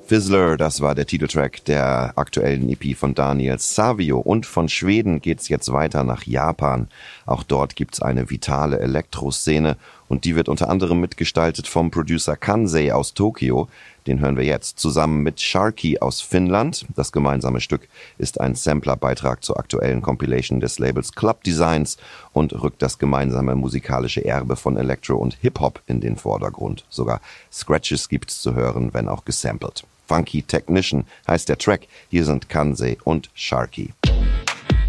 Fizzler, das war der Titeltrack der aktuellen EP von Daniel Savio. Und von Schweden geht's jetzt weiter nach Japan. Auch dort gibt's eine vitale Elektroszene und die wird unter anderem mitgestaltet vom Producer Kansei aus Tokio. Den hören wir jetzt zusammen mit Sharky aus Finnland. Das gemeinsame Stück ist ein Samplerbeitrag zur aktuellen Compilation des Labels Club Designs und rückt das gemeinsame musikalische Erbe von Electro und Hip-Hop in den Vordergrund. Sogar Scratches gibt's zu hören, wenn auch gesampelt. Funky Technician heißt der Track. Hier sind Kansei und Sharky.